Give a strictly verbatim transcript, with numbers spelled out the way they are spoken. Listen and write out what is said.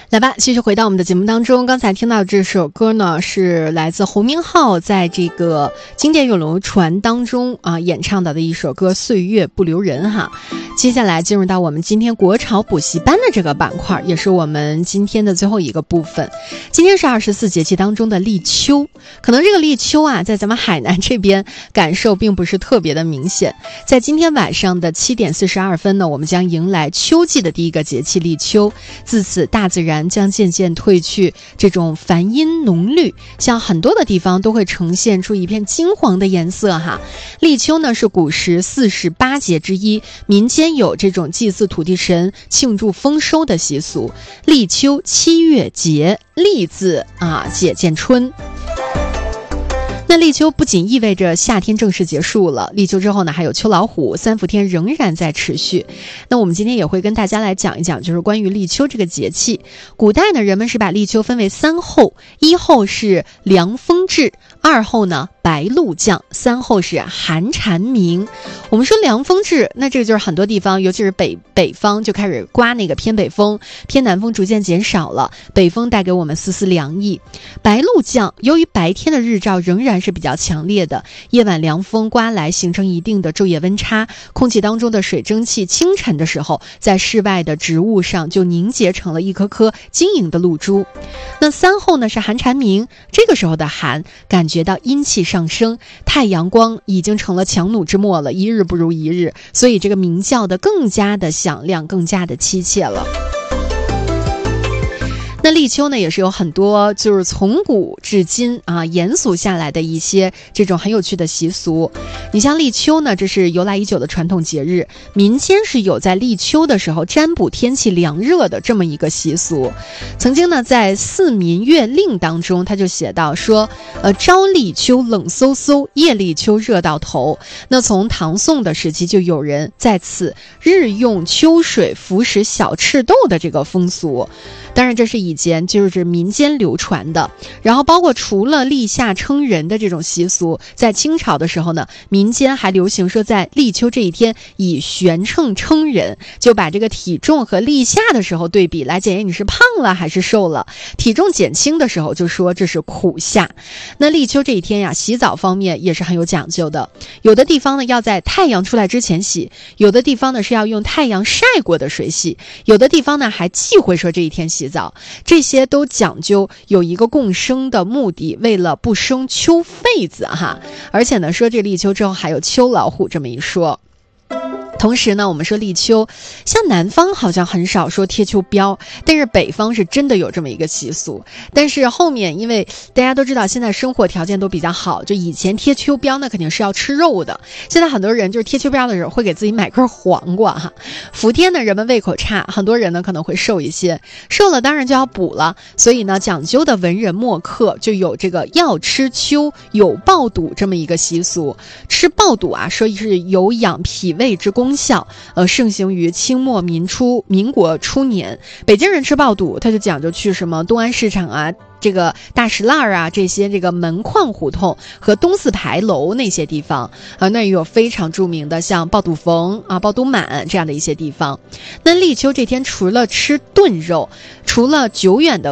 来吧，继续回到我们的节目当中。刚才听到这首歌呢，是来自侯明昊在这个经典咏流传当中啊演唱到的一首歌《岁月不留人》哈。接下来进入到我们今天国潮补习班的这个板块，也是我们今天的最后一个部分。今天是二十四节气当中的立秋，可能这个立秋啊，在咱们海南这边感受并不是特别的明显。在今天晚上的七点四十二分呢，我们将迎来秋季的第一个节气立秋，自此大自然将渐渐褪去这种繁阴浓绿，像很多的地方都会呈现出一片金黄的颜色哈。立秋呢是古时四十八节之一，民间有这种祭祀土地神、庆祝丰收的习俗。立秋七月节，立字啊解见春。那立秋不仅意味着夏天正式结束了，立秋之后呢，还有秋老虎，三伏天仍然在持续。那我们今天也会跟大家来讲一讲，就是关于立秋这个节气。古代呢，人们是把立秋分为三候，一候是凉风至，二候呢白露降，三候是寒蝉鸣。我们说凉风至，那这个就是很多地方，尤其是北北方就开始刮那个偏北风，偏南风逐渐减少了，北风带给我们丝丝凉意。白露降，由于白天的日照仍然是比较强烈的，夜晚凉风刮来，形成一定的昼夜温差，空气当中的水蒸气清晨的时候在室外的植物上就凝结成了一颗颗晶莹的露珠。那三候呢是寒蝉鸣，这个时候的寒感觉到阴气上升，太阳光已经成了强弩之末了，一日不如一日，所以这个鸣叫的更加的响亮，更加的凄切了。那立秋呢，也是有很多就是从古至今啊沿俗下来的一些这种很有趣的习俗。你像立秋呢，这是由来已久的传统节日，民间是有在立秋的时候占卜天气凉热的这么一个习俗。曾经呢，在《四民月令》当中，他就写到说，呃，朝立秋冷飕飕，夜立秋热到头。那从唐宋的时期就有人在此日用秋水服食小赤豆的这个风俗。当然这是以前就是民间流传的，然后包括除了立夏称人的这种习俗，在清朝的时候呢，民间还流行说在立秋这一天以悬秤称人，就把这个体重和立夏的时候对比，来检验你是胖了还是瘦了。体重减轻的时候就说这是苦夏。那立秋这一天呀，洗澡方面也是很有讲究的，有的地方呢要在太阳出来之前洗，有的地方呢是要用太阳晒过的水洗，有的地方呢还忌讳说这一天洗澡，这些都讲究有一个共生的目的，为了不生秋痱子哈。而且呢，说这立秋之后还有秋老虎这么一说。同时呢，我们说立秋，像南方好像很少说贴秋膘，但是北方是真的有这么一个习俗。但是后面因为大家都知道现在生活条件都比较好，就以前贴秋膘呢肯定是要吃肉的，现在很多人就是贴秋膘的时候会给自己买根黄瓜哈。伏天呢人们胃口差，很多人呢可能会瘦一些，瘦了当然就要补了，所以呢讲究的文人墨客就有这个要吃秋有爆肚这么一个习俗。吃爆肚啊，说是有养脾胃之功效，呃，盛行于清末民初民国初年。北京人吃爆肚，他就讲究去什么东安市场啊，这个大石烂啊，这些这个门框胡同和东四牌楼那些地方啊，那也有非常著名的像爆肚冯啊、爆肚满这样的一些地方。那立秋这天除了吃炖肉，除了久远的